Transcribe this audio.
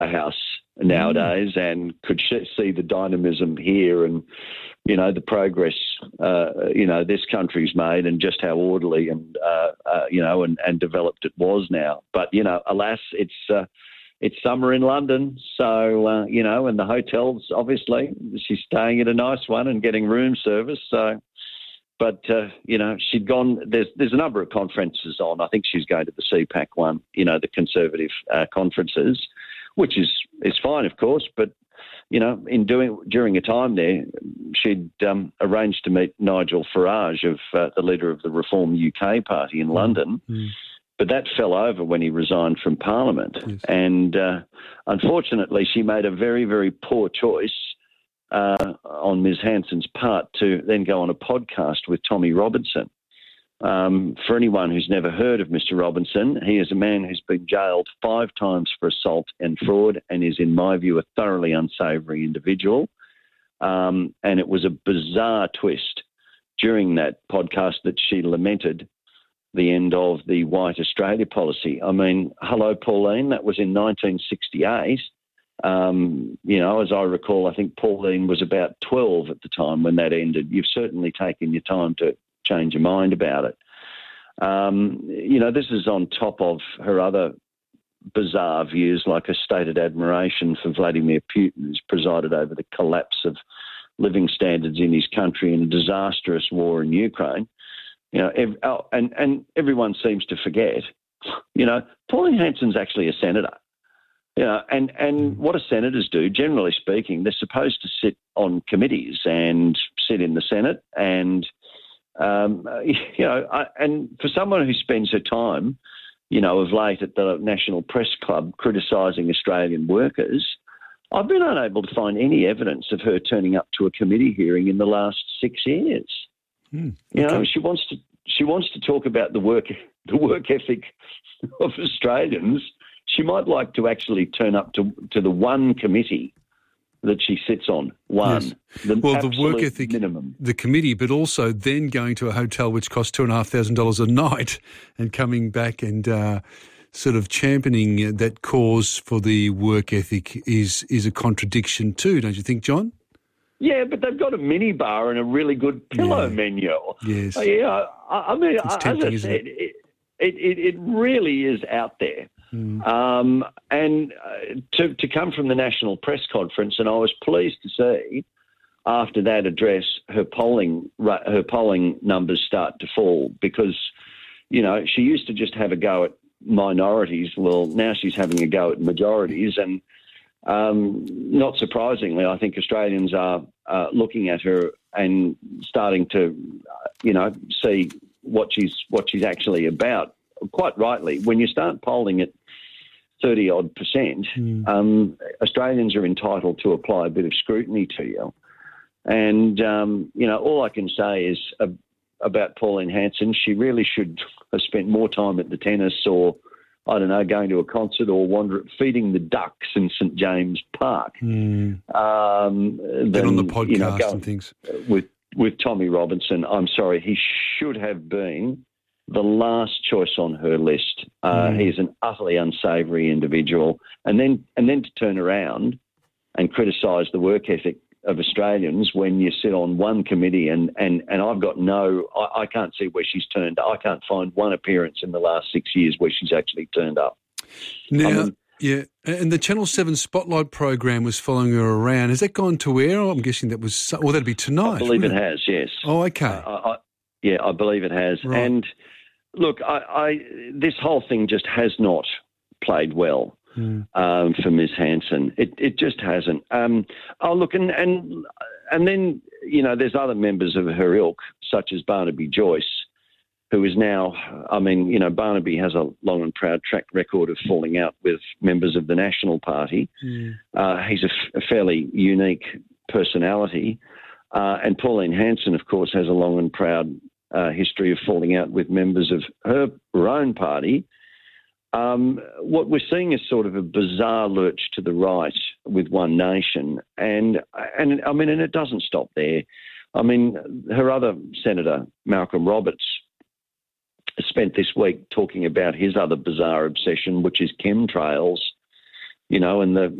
House nowadays and could see the dynamism here and, the progress, this country's made and just how orderly and, and developed it was now. But, alas, it's summer in London, so, and the hotels, obviously, she's staying at a nice one and getting room service, so... But, she'd gone, there's a number of conferences on. I think she's going to the CPAC one, the Conservative conferences, which is fine, of course. But, during a time there, she'd arranged to meet Nigel Farage, the leader of the Reform UK party in London. Mm. But that fell over when he resigned from Parliament. Yes. And unfortunately, she made a very, very poor choice on Ms. Hanson's part to then go on a podcast with Tommy Robinson. For anyone who's never heard of Mr. Robinson, he is a man who's been jailed 5 times for assault and fraud and is, in my view, a thoroughly unsavoury individual. And it was a bizarre twist during that podcast that she lamented the end of the White Australia policy. I mean, hello, Pauline, that was in 1968. As I recall, I think Pauline was about 12 at the time when that ended. You've certainly taken your time to change your mind about it. This is on top of her other bizarre views, like a stated admiration for Vladimir Putin, who's presided over the collapse of living standards in his country and a disastrous war in Ukraine. And everyone seems to forget, Pauline Hanson's actually a senator. And what do senators do? Generally speaking, they're supposed to sit on committees and sit in the Senate. And, and for someone who spends her time, of late at the National Press Club criticising Australian workers, I've been unable to find any evidence of her turning up to a committee hearing in the last 6 years. Okay. She wants to talk about the work ethic of Australians. She might like to actually turn up to the one committee that she sits on. One. Yes. The work ethic minimum. The committee, but also then going to a hotel which costs $2,500 a night and coming back and sort of championing that cause for the work ethic is a contradiction too, don't you think, John? Yeah, but they've got a mini bar and a really good pillow menu. Yes. I mean, it's tempting, as I said, it really is out there. Mm. And to come from the National Press Conference, and I was pleased to see after that address her polling numbers start to fall because, she used to just have a go at minorities. Well, now she's having a go at majorities, and not surprisingly, I think Australians are looking at her and starting to, see what she's actually about. Quite rightly, when you start polling at 30-odd%, Australians are entitled to apply a bit of scrutiny to you. And, all I can say is about Pauline Hanson, she really should have spent more time at the tennis or, I don't know, going to a concert or feeding the ducks in St James Park. Then on the podcast and things. With Tommy Robinson, I'm sorry, he should have been the last choice on her list. He's an utterly unsavoury individual. And then to turn around and criticise the work ethic of Australians when you sit on one committee and I've got I can't see where she's turned up. I can't find one appearance in the last 6 years where she's actually turned up. Now, and the Channel 7 Spotlight program was following her around. Has that gone to air? I'm guessing that was, that'd be tonight. I believe it has, yes. Oh, okay. I believe it has. Right. And look, this whole thing just has not played well for Ms. Hanson. It just hasn't. And then, there's other members of her ilk, such as Barnaby Joyce, who is now, Barnaby has a long and proud track record of falling out with members of the National Party. He's a fairly unique personality. And Pauline Hanson, of course, has a long and proud history of falling out with members of her own party. What we're seeing is sort of a bizarre lurch to the right with One Nation, and it doesn't stop there. I mean, her other senator, Malcolm Roberts, spent this week talking about his other bizarre obsession, which is chemtrails. you know, and the